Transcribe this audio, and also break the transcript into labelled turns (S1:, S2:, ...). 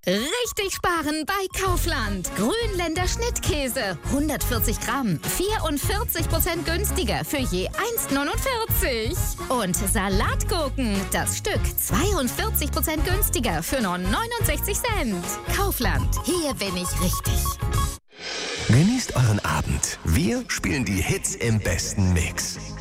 S1: Richtig sparen bei Kaufland. Grünländer Schnittkäse. 140 Gramm. 44% günstiger für je 1,49. Und Salatgurken. Das Stück 42% günstiger für nur 69 Cent. Kaufland. Hier bin ich richtig.
S2: Genießt euren Abend. Wir spielen die Hits im besten Mix.